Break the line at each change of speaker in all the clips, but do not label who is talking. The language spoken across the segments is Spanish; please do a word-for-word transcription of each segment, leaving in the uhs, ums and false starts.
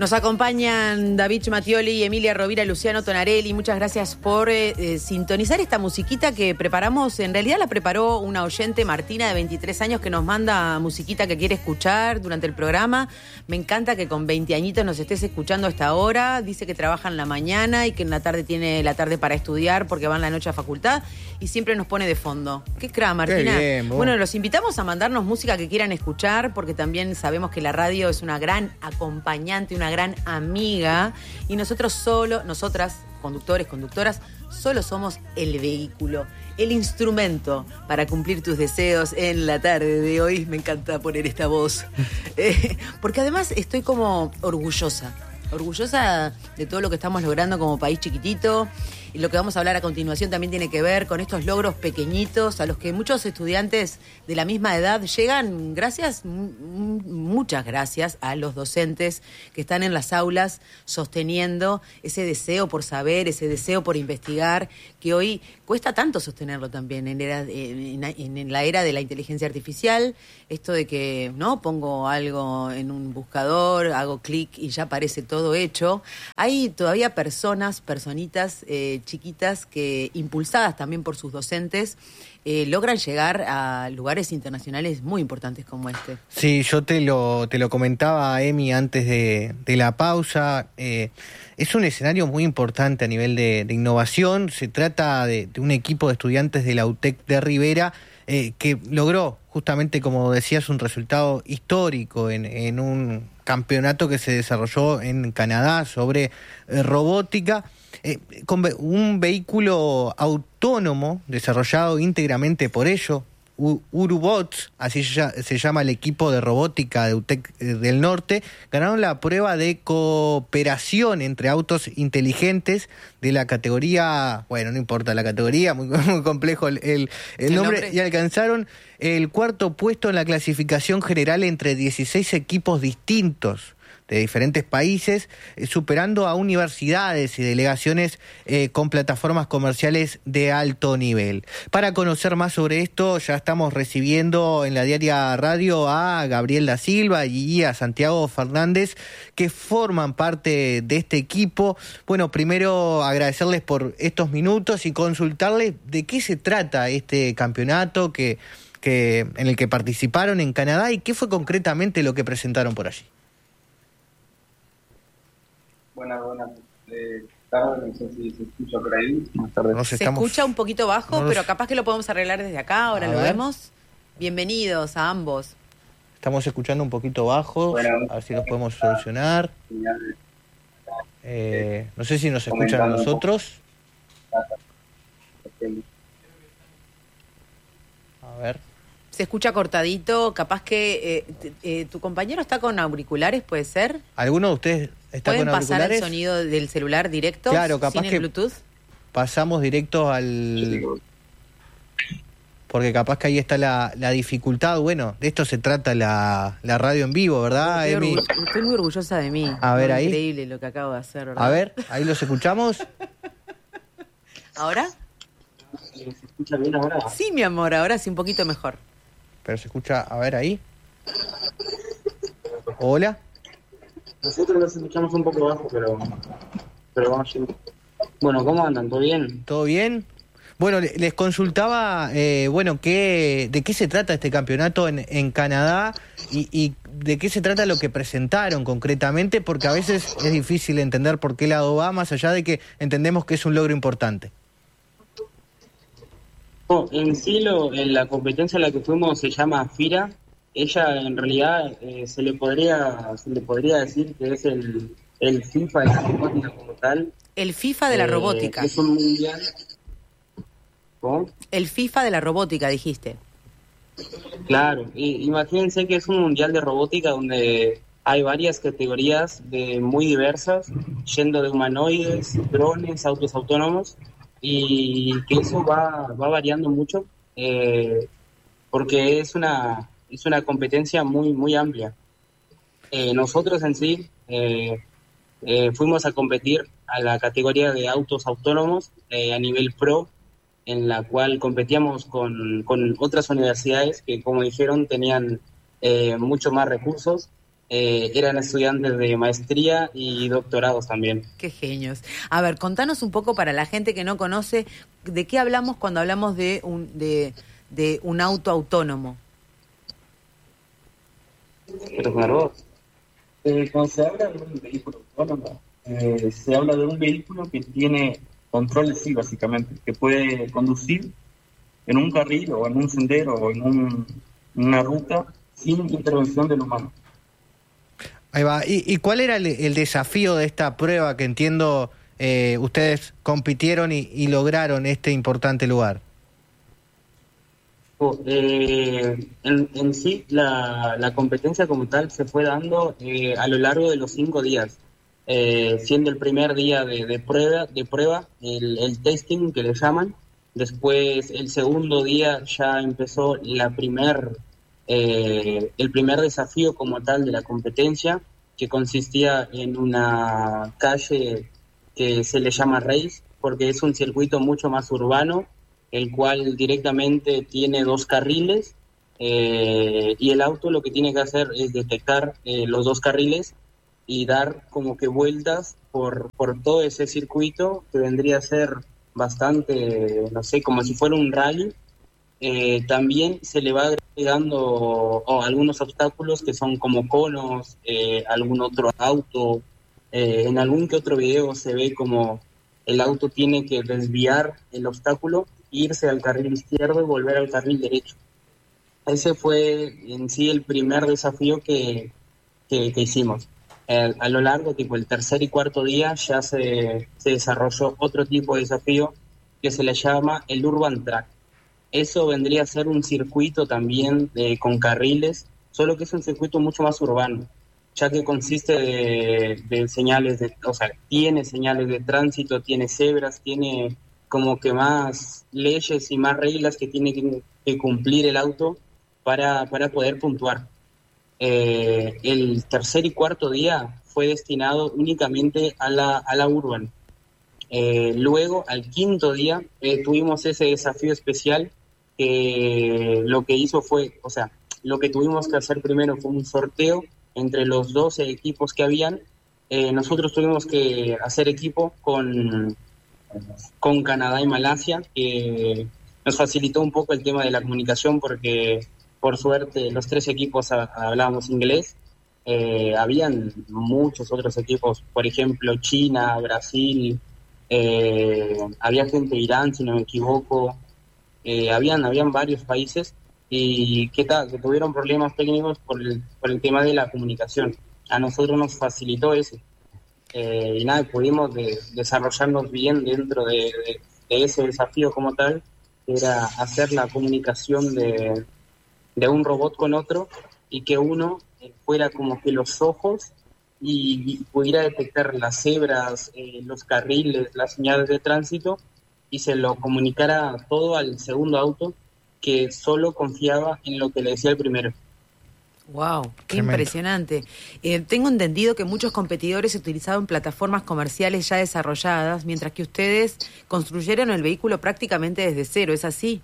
Nos acompañan David Mattioli, Emilia Rovira, Luciano Tonarelli. Muchas gracias por eh, eh, sintonizar esta musiquita que preparamos. En realidad la preparó una oyente, Martina, de veintitrés años, que nos manda musiquita que quiere escuchar durante el programa. Me encanta que con veinte añitos nos estés escuchando a esta hora. Dice que trabaja en la mañana y que en la tarde tiene la tarde para estudiar porque va en la noche a facultad y siempre nos pone de fondo. ¿Qué cra, Martina?
Qué bien,
bueno, los invitamos a mandarnos música que quieran escuchar porque también sabemos que la radio es una gran acompañante, una gran amiga, y nosotros solo, nosotras, conductores, conductoras, solo somos el vehículo, el instrumento para cumplir tus deseos en la tarde de hoy. Me encanta poner esta voz, eh, porque además estoy como orgullosa, orgullosa de todo lo que estamos logrando como país chiquitito. Y lo que vamos a hablar a continuación también tiene que ver con estos logros pequeñitos a los que muchos estudiantes de la misma edad llegan gracias, m- muchas gracias a los docentes que están en las aulas sosteniendo ese deseo por saber, ese deseo por investigar, que hoy cuesta tanto sostenerlo también en, era, en, en, en la era de la inteligencia artificial. Esto de que no pongo algo en un buscador, hago clic y ya aparece todo hecho. Hay todavía personas, personitas, eh, chiquitas que, impulsadas también por sus docentes, eh, logran llegar a lugares internacionales muy importantes como este.
Sí, yo te lo te lo comentaba, Emi, antes de, de la pausa. Eh, es un escenario muy importante a nivel de, de innovación. Se trata de, de un equipo de estudiantes de la U T E C de Rivera eh, que logró, justamente como decías, un resultado histórico en, en un campeonato que se desarrolló en Canadá sobre eh, robótica. Eh, con un vehículo autónomo desarrollado íntegramente por ellos, U- Urubots, así se llama el equipo de robótica de U T E C del Norte, ganaron la prueba de cooperación entre autos inteligentes de la categoría, bueno, no importa la categoría, muy, muy complejo el, el, el nombre, nombre, y alcanzaron el cuarto puesto en la clasificación general entre dieciséis equipos distintos de diferentes países, eh, superando a universidades y delegaciones eh, con plataformas comerciales de alto nivel. Para conocer más sobre esto, ya estamos recibiendo en la Diaria Radio a Gabriel da Silva y a Santiago Fernández, que forman parte de este equipo. Bueno, primero agradecerles por estos minutos y consultarles de qué se trata este campeonato que, que, en el que participaron en Canadá y qué fue concretamente lo que presentaron por allí.
Buenas, buenas eh, tardes, no sé si se escucha por ahí. Buenas tardes.
No se estamos... escucha un poquito bajo, no los... pero capaz que lo podemos arreglar desde acá, ahora a lo ver. Vemos. Bienvenidos a ambos.
Estamos escuchando un poquito bajo, bueno, a ver si nos podemos solucionar. Eh, no sé si nos escuchan a nosotros. A ver.
Se escucha cortadito, capaz que eh, eh, tu compañero está con auriculares, ¿puede ser?
¿Alguno de ustedes está con auriculares?
¿Pueden pasar el sonido del celular directo?
Claro, capaz
sin el
que
Bluetooth.
Pasamos directo al... Porque capaz que ahí está la, la dificultad. Bueno, de esto se trata la, la radio en vivo, ¿verdad,
estoy
Emi?
Orgu- estoy muy orgullosa de mí.
A ver,
no,
ahí.
Increíble lo que acabo de hacer, ¿verdad?
A ver, ahí los escuchamos.
¿Ahora?
¿Se escucha bien ahora?
Sí, mi amor, ahora sí, un poquito mejor.
Pero se escucha, a ver ahí. Hola.
Nosotros los escuchamos un poco bajo, pero pero vamos. Bueno, ¿cómo andan? ¿Todo bien?
¿Todo bien? Bueno, les consultaba, eh, bueno, qué, de qué se trata este campeonato en, en Canadá y, y de qué se trata lo que presentaron concretamente, porque a veces es difícil entender por qué lado va, más allá de que entendemos que es un logro importante.
Oh, en sí, lo, en la competencia a la que fuimos se llama FIRA. Ella, en realidad, eh, se le podría se le podría decir que es el, el FIFA de la robótica como tal.
El FIFA de la eh, robótica.
Es un mundial. ¿Cómo?
El FIFA de la robótica, dijiste.
Claro, y, imagínense que es un mundial de robótica donde hay varias categorías de muy diversas, yendo de humanoides, drones, autos autónomos, y que eso va, va variando mucho, eh, porque es una, es una competencia muy, muy amplia. Eh, nosotros en sí eh, eh, fuimos a competir a la categoría de autos autónomos eh, a nivel pro, en la cual competíamos con, con otras universidades que, como dijeron, tenían eh, mucho más recursos. eh, eran estudiantes de maestría y doctorados también.
Qué genios. A ver, contanos un poco para la gente que no conoce, ¿de qué hablamos cuando hablamos de un, de, de un auto autónomo?
Pero claro, eh, cuando se habla de un vehículo autónomo, eh, se habla de un vehículo que tiene controles, sí, básicamente, que puede conducir en un carril o en un sendero o en un, una ruta sin intervención del humano.
Ahí va. ¿Y, y cuál era el, el desafío de esta prueba que entiendo eh, ustedes compitieron y, y lograron este importante lugar?
Oh, eh, en, en sí, la, la competencia como tal se fue dando eh, a lo largo de los cinco días, eh, siendo el primer día de, de prueba, de prueba el, el testing que le llaman. Después, el segundo día ya empezó la primer, eh, el primer desafío como tal de la competencia, que consistía en una calle que se le llama Race, porque es un circuito mucho más urbano, el cual directamente tiene dos carriles, eh, y el auto lo que tiene que hacer es detectar eh, los dos carriles y dar como que vueltas por, por todo ese circuito, que vendría a ser bastante, no sé, como si fuera un rally. Eh, también se le va agregando oh, algunos obstáculos que son como conos, eh, algún otro auto. Eh, en algún que otro video se ve como el auto tiene que desviar el obstáculo, irse al carril izquierdo y volver al carril derecho. Ese fue en sí el primer desafío que, que, que hicimos. Eh, a lo largo, tipo el tercer y cuarto día, ya se, se desarrolló otro tipo de desafío que se le llama el Urban Track. Eso vendría a ser un circuito también de, con carriles, solo que es un circuito mucho más urbano, ya que consiste de, de señales, de, o sea, tiene señales de tránsito, tiene cebras, tiene como que más leyes y más reglas que tiene que, que cumplir el auto para, para poder puntuar. Eh, el tercer y cuarto día fue destinado únicamente a la, a la urban. Eh, luego, al quinto día, eh, tuvimos ese desafío especial que lo que hizo fue, o sea, lo que tuvimos que hacer primero fue un sorteo entre los doce equipos que habían. Eh, nosotros tuvimos que hacer equipo con, con Canadá y Malasia, que nos facilitó un poco el tema de la comunicación porque, por suerte, los tres equipos a, hablábamos inglés. Eh, habían muchos otros equipos, por ejemplo, China, Brasil, eh, había gente de Irán, si no me equivoco, eh, habían, habían varios países y que, ta, que tuvieron problemas técnicos por el, por el tema de la comunicación. A nosotros nos facilitó eso. Eh, y nada, pudimos de, desarrollarnos bien dentro de, de, de ese desafío como tal, que era hacer la comunicación de, de un robot con otro y que uno eh, fuera como que los ojos y, y pudiera detectar las cebras, eh, los carriles, las señales de tránsito y se lo comunicara todo al segundo auto, que solo confiaba en lo que le decía el primero.
Wow, qué
Tremendo.
Impresionante. Eh, tengo entendido que muchos competidores utilizaban plataformas comerciales ya desarrolladas, mientras que ustedes construyeron el vehículo prácticamente desde cero, ¿es así?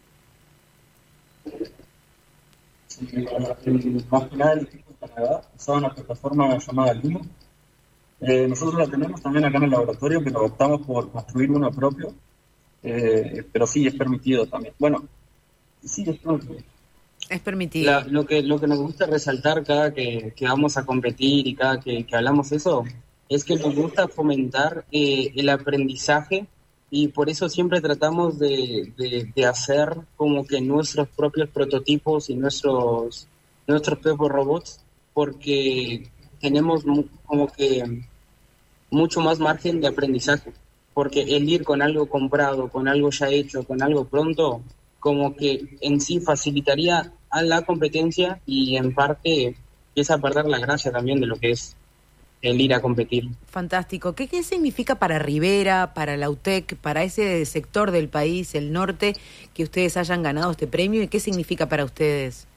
Más que nada el equipo de Canadá usaba una plataforma llamada Limo. Eh, nosotros la tenemos también acá en el laboratorio, pero optamos por construir uno propio. Eh, pero sí, es permitido también. Bueno, sí, es permitido.
Es permitido.
La, lo, que, lo que nos gusta resaltar cada que, que vamos a competir y cada que, que hablamos eso, es que nos gusta fomentar eh, el aprendizaje y por eso siempre tratamos de, de, de hacer como que nuestros propios prototipos y nuestros, nuestros propios robots, porque tenemos mu- como que mucho más margen de aprendizaje, porque el ir con algo comprado, con algo ya hecho, con algo pronto, como que en sí facilitaría a la competencia y en parte empieza a perder la gracia también de lo que es el ir a competir.
Fantástico. ¿Qué, qué significa para Rivera, para la U T E C, para ese sector del país, el norte, que ustedes hayan ganado este premio y qué significa para ustedes?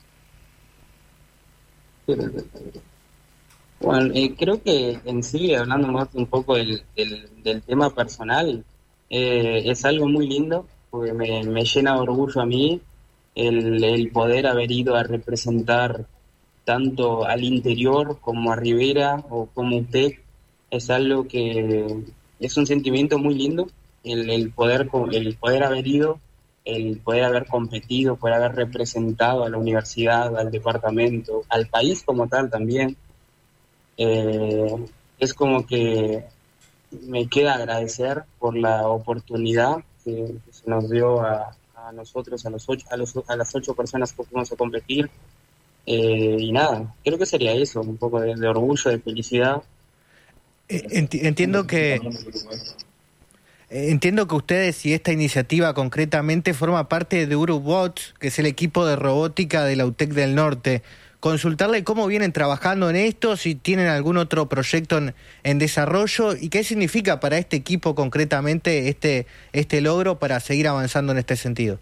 Bueno, eh, creo que en sí, hablando más un poco del, del, del tema personal, eh, es algo muy lindo, porque me, me llena de orgullo a mí el, el poder haber ido a representar tanto al interior como a Rivera o como U T E C, es algo que es un sentimiento muy lindo, el, el, poder, el poder haber ido, el poder haber competido, poder haber representado a la universidad, al departamento, al país como tal también. Eh, es como que me queda agradecer por la oportunidad que, que se nos dio a, a nosotros, a, los ocho, a, los, a las ocho personas que fuimos a competir. Eh, y nada, creo que sería eso, un poco de, de orgullo, de felicidad.
Enti- entiendo que entiendo que ustedes y esta iniciativa concretamente forma parte de Urubots, que es el equipo de robótica de la U T E C del Norte. Consultarle cómo vienen trabajando en esto, si tienen algún otro proyecto en, en desarrollo y qué significa para este equipo concretamente este este logro para seguir avanzando en este sentido.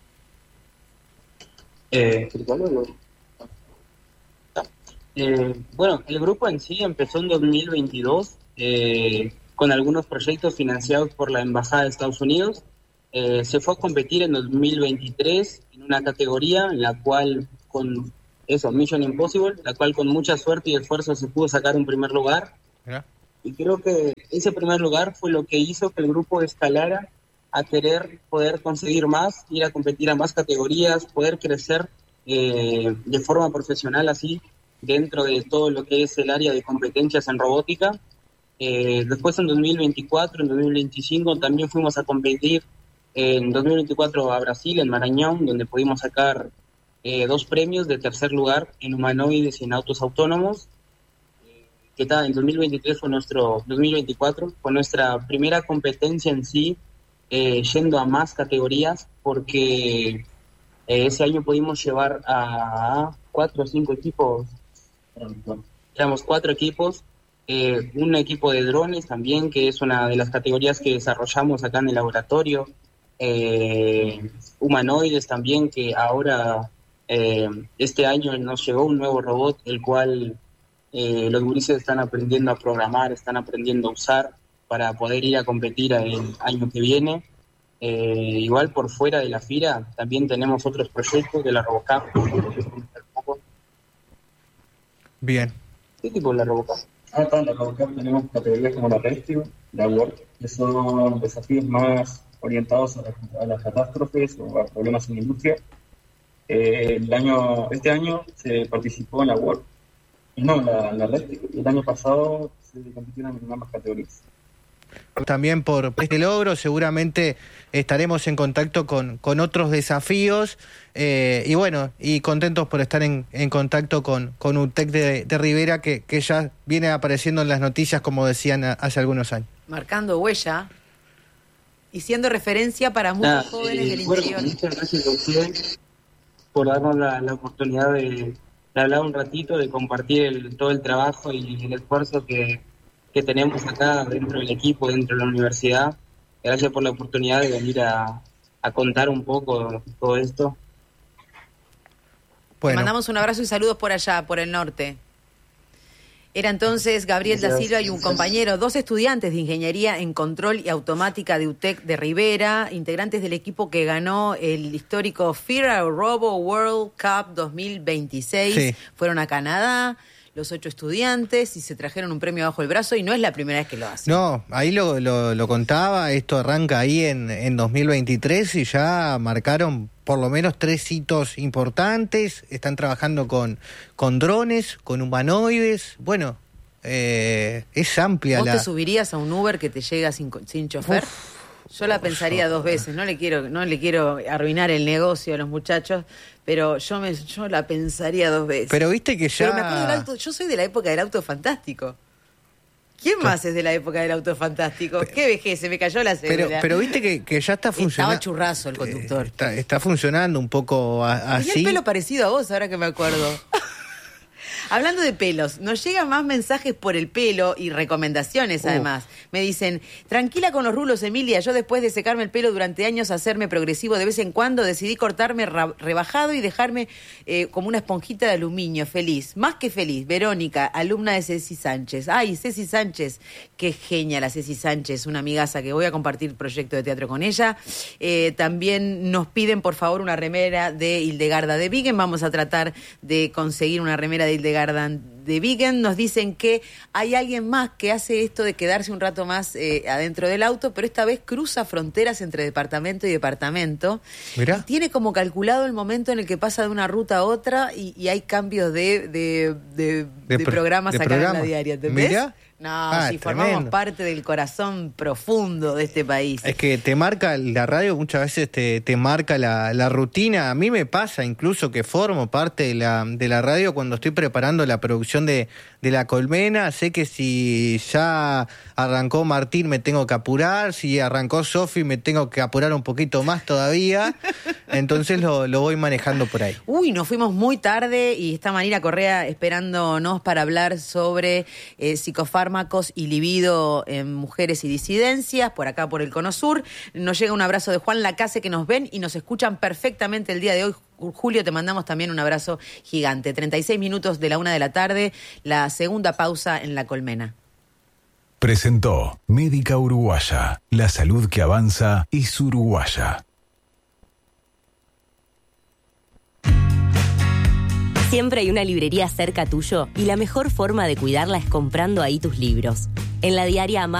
Eh, eh, bueno, el grupo en sí empezó en dos mil veintidós eh, con algunos proyectos financiados por la Embajada de Estados Unidos. Eh, se fue a competir en dos mil veintitrés en una categoría en la cual con eso, Mission Impossible, la cual con mucha suerte y esfuerzo se pudo sacar un primer lugar. ¿Yeah? Y creo que ese primer lugar fue lo que hizo que el grupo escalara a querer poder conseguir más, ir a competir a más categorías, poder crecer eh, de forma profesional así dentro de todo lo que es el área de competencias en robótica. Eh, después en dos mil veinticuatro, en dos mil veinticinco también fuimos a competir en dos mil veinticuatro a Brasil, en Maranhão, donde pudimos sacar Eh, dos premios de tercer lugar en humanoides y en autos autónomos. Eh, que tal, en dos mil veintitrés fue nuestro, dos mil veinticuatro fue nuestra primera competencia en sí, eh, yendo a más categorías, porque eh, ese año pudimos llevar a cuatro o cinco equipos, éramos cuatro equipos, eh, un equipo de drones también, que es una de las categorías que desarrollamos acá en el laboratorio, eh, humanoides también, que ahora Eh, este año nos llegó un nuevo robot, el cual eh, los gurises están aprendiendo a programar, están aprendiendo a usar para poder ir a competir el año que viene. Eh, igual por fuera de la FIRA también tenemos otros proyectos de la RoboCup.
Bien.
¿Qué tipo de la RoboCup?
Ah, está, en la RoboCup tenemos categorías como la Rescue, la Work, que son desafíos más orientados a, la, a las catástrofes o a problemas en la industria. Eh, el año, este año se participó en la World, no, la, la Red, el año pasado se compitieron en ambas categorías.
También por este logro seguramente estaremos en contacto con, con otros desafíos eh, y bueno, y contentos por estar en, en contacto con, con U T E C de, de Rivera, que, que ya viene apareciendo en las noticias, como decían hace algunos años.
Marcando huella y siendo referencia para muchos ah, jóvenes eh, del
bueno,
interior.
Muchas gracias a ustedes por darnos la, la oportunidad de, de hablar un ratito, de compartir el, todo el trabajo y el esfuerzo que, que tenemos acá dentro del equipo, dentro de la universidad. Gracias por la oportunidad de venir a, a contar un poco todo esto.
Bueno. Te mandamos un abrazo y saludos por allá, por el norte. Era entonces Gabriel da Silva y un compañero, dos estudiantes de Ingeniería en Control y Automática de U T E C de Rivera, integrantes del equipo que ganó el histórico FIRA Robo World Cup dos mil veintiséis. Sí. Fueron a Canadá, los ocho estudiantes, y se trajeron un premio bajo el brazo, y no es la primera vez que lo hacen.
No, ahí lo, lo, lo contaba, esto arranca ahí en, en dos mil veintitrés y ya marcaron por lo menos tres hitos importantes. Están trabajando con, con drones, con humanoides. Bueno, eh, es amplia
¿Vos
la...
te subirías a un Uber que te llega sin, sin chofer? Uf, yo la pensaría dos veces. No le quiero no le quiero arruinar el negocio a los muchachos, pero yo me yo la pensaría dos veces.
Pero viste que ya...
Pero me acuerdo del auto, yo soy de la época del auto fantástico. ¿Quién más es de la época del auto fantástico? Pero, ¿qué vejez? Se me cayó la cédula.
Pero, pero viste que, que ya está funcionando.
Estaba churrazo el conductor.
Está, está funcionando un poco a, así.
Tenía el pelo parecido a vos, ahora que me acuerdo. Hablando de pelos, nos llegan más mensajes por el pelo y recomendaciones, además. Uh. Me dicen, tranquila con los rulos, Emilia. Yo después de secarme el pelo durante años, hacerme progresivo de vez en cuando, decidí cortarme rebajado y dejarme eh, como una esponjita de aluminio. Feliz, más que feliz. Verónica, alumna de Ceci Sánchez. Ay, Ceci Sánchez, qué genia la Ceci Sánchez, una amigaza que voy a compartir proyecto de teatro con ella. Eh, también nos piden, por favor, una remera de Hildegarda de Vigen. Vamos a tratar de conseguir una remera de Hildegarda de Vigen. Nos dicen que hay alguien más que hace esto de quedarse un rato más eh, adentro del auto, pero esta vez cruza fronteras entre departamento y departamento. Mirá. Y tiene como calculado el momento en el que pasa de una ruta a otra y, y hay cambios de, de, de, de, de programas de acá programa. En la diaria. ¿Entendés? Mirá. No, ah, si tremendo. Formamos parte del corazón profundo de este país.
Es que te marca, la radio muchas veces te, te marca la, la rutina. A mí me pasa incluso que formo parte de la, de la radio cuando estoy preparando la producción de, de La Colmena. Sé que si ya arrancó Martín me tengo que apurar, si arrancó Sofi me tengo que apurar un poquito más todavía. Entonces lo, lo voy manejando por ahí.
Uy, nos fuimos muy tarde y está Marina Correa esperándonos para hablar sobre eh, psicofármacos y libido en mujeres y disidencias, por acá por el Cono Sur. Nos llega un abrazo de Juan Lacase, que nos ven y nos escuchan perfectamente el día de hoy. Julio, te mandamos también un abrazo gigante. treinta y seis minutos de la una de la tarde, la segunda pausa en La Colmena.
Presentó Médica Uruguaya. La salud que avanza es uruguaya.
Siempre hay una librería cerca tuyo y la mejor forma de cuidarla es comprando ahí tus libros. En la diaria